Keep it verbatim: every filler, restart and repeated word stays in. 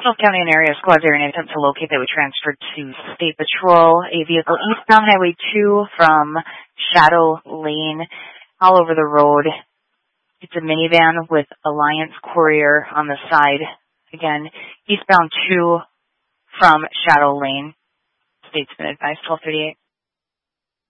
Reynolds County and area squads are in an attempt to locate that we transferred to State Patrol. A vehicle eastbound Highway two from Shadow Lane all over the road. It's a minivan with Alliance Courier on the side. Again, eastbound two from Shadow Lane. State's been advised twelve thirty-eight.